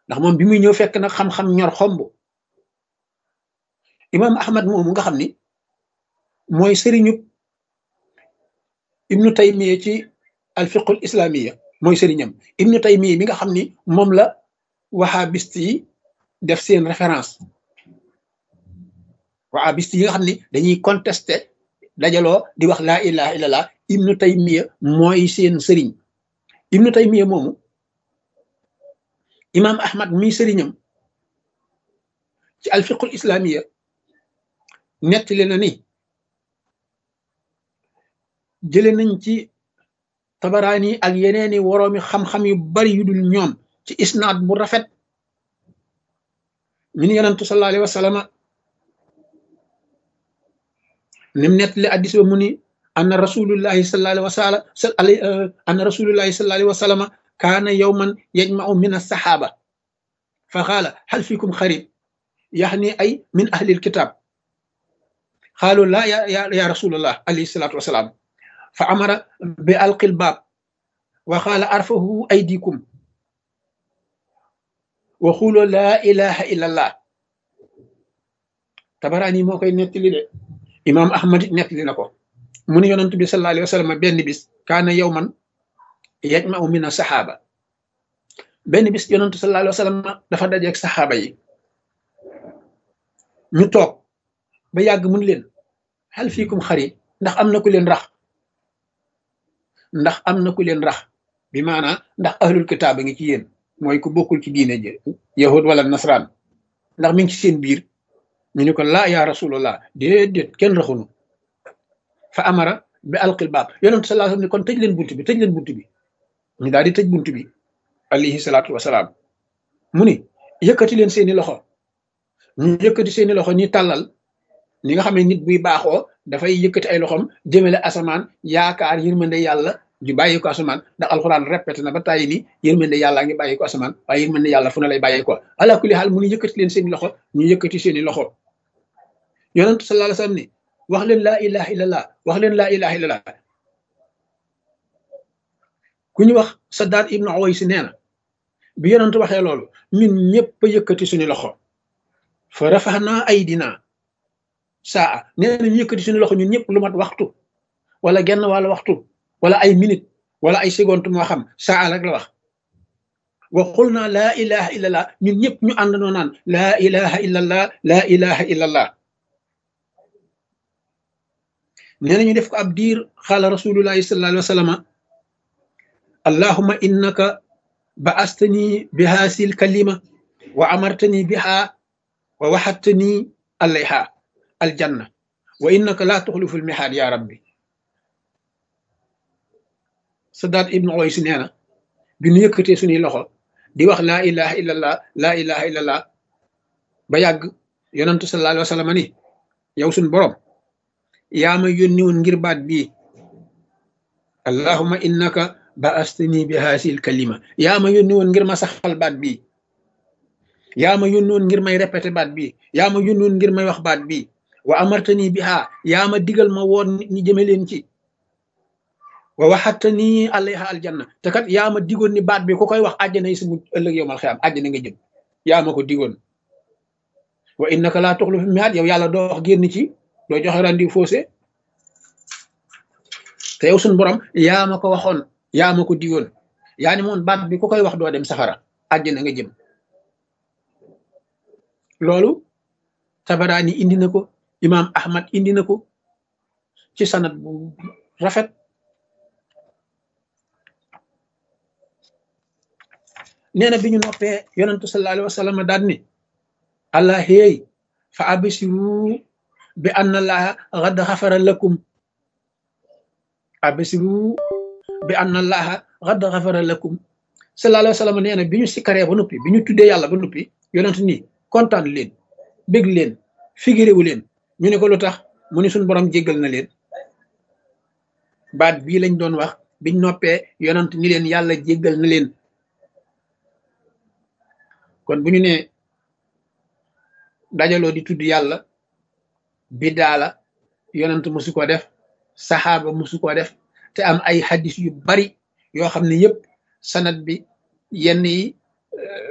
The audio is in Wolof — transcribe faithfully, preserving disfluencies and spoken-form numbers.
ndax moom bi muy ñëw fekk nag xam-xam ñor xomb. imam ahmad moomu nga xam ni mooy sëriñu ibnu taymiya ci alfiqul islamiya mooy sëriñam ibnu taymiya mi nga xam ni moom la wahabist yi def seen référence wahabist yi nga xam ni dañuy contesté dajaloo di wax laa ilaha illallah ibnu taymiya mooy seen sëriñ ibnu taymiya moomu imam ahmad mi sëriñam ci alfiqul islamiya nettali na ni jële nañ ci tabaraani ak yeneeni woroomi xam-xam yu bari yu dul ñoom ci isnaad bu rafet min yonentu sallallahu alayhi wa sallam nim nettali addis ba mu ni anna rasulullahi sallallahu alayhi wa sallam anna rasulullahi sallallahu alayhi wa sallam kaana yawman yajma'u min as-sahaba fa qaala hal fikum xarib yaxni ay min ahli alkitab qaalu laa ya ya ya rasulullah alayhi salatu wasalaam fa amara bi alqil baab wa qaala arfahu aydikum wa xuuloo laa ilaha illa allah tabaraani moo koy nettali de imaam ahmad nettali na ko mu ne yonent bi sallallahu alayhi wa sallam benn bis kaana yawman yajma'u min as-saxaaba benn bis yonent sallallahu alayhi wa sallam dafa dajeeg saxaaba yi ñu toog ba yàgg mun leen hal fiikum xarit ndax am na ku leen rax ndax am na ku leen rax bi maanaa ndax ahlul kitaab a ngi ci yéen mooy ku bokkul ci diine ji yahud wala nasraan ndax mi ngi ci seen biir ñu ne ko laa yaa rasulullah déedéet kenn raxunu fa amara bi alqil baab yonent sallallahu alayhi wa sallam ne kon tëj leen bunt bi tëj leen bunt bi ñu daal di tëj bunt bi alayhi salaatu wasalaam mu ni yëkkati leen seeni loxo ñu yëkkati seeni loxo ñi tàllal ni nga xam ne nit buy baaxoo dafay yëkkati ay loxom jëmale asamaan yaakaar yërmande yàlla ju bàyyi ko asamaan ndax alxuraan répété na ba tàyyi ni yërmande yàlla ngi bàyyi ko asamaan waaye yërmande yàlla fu ne lay bàyyi ko ala kulli xaal mu ni yëkkati leen seeni loxo ñu yëkkati seeni loxo yonent sallallahu alayhi wasallam ni wax leen laa ilaha illallah wax leen laa ilaha illallah ku ñu wax Saddaad ibnu Uways nee na bi yonent waxee loolu ñun ñëpp a yëkkati suñu loxo fa rafaxnaa aydina saa nee na ñu yëkkati suñu loxo ñun ñëpp lu mat waxtu wala genn wala waxtu wala ay minute wala ay seconde moo xam saa rek la wax wa qul naa laa ilaha illallah ñun ñëpp ñu àndandoo naan laa ilaha illallah laa ilaha illallah nee na ñu def ko ab diir xaala rasulullahi sallallahu alayhi wa sallam allahumma innaka ba'astani bi haasil kalima wa amartani biha wa waxattani alayha aljanna wa innaka laa tuxlifu almihaad ya rabbi Saddaad ibnu Uways nee na bi ñu yëkkatee suñuy loxo di wax laa ilaha illallah laa ilaha illallah ba yàgg yonantu sallallahu alayhi wa sallam ni yow suñ borom yaa ma yónni woon ngir baat bii allahumma innaka ba'astani bi haasil kalima yaa ma yónni woon ngir ma saxal baat bii yaa ma yónni woon ngir may répété baat bii yaa ma yónni woon ngir may wax baat bii wa amartani biha yaa ma digal ma woon nit ñi jëme leen ci wa waxattani alayha aljanna te kat yaa ma digoon ni baat bi ku koy wax àjjana yi si mu ëllëg yowmal xiyaam àjjana nga jëm yaa ma ko digoon wa innaka laa tuxlifu mihaad yow yàlla doo wax génn ci doo joxe rendi faussé te yow suñ borom yaa ma ko waxoon yaa ma ko digoon yaa ni moon baat bi ku koy wax doo dem safara àjjana nga jëm loolu Tabaraani indi na ko imaam Ahmad indi na ko ci sanad bu rafet nee na bi ñu noppee yonentu sallallahu alayhi wa sallam daal ni allah hey fa absiru bi anna allaha qad xafara lakum absiru bi anna allaha qad xafara lakum sallallahu alayhi wa sallam nee na bi ñu sikkaree ba noppi bi ñu tuddee yàlla ba noppi yonentu ni kontaan leen bég leen figiréwu leen ñu ne ko lu tax mu ni suñ borom jéggal na leen baat bii lañ doon wax biñ noppee yonent ni leen yàlla jéggal na leen kon bu ñu nee dajaloo di tudd yàlla bidaa la yonent musu ko def saxaaba musu ko def te am ay hadis yu bari yoo xam ne yëpp sanad bi yenn yi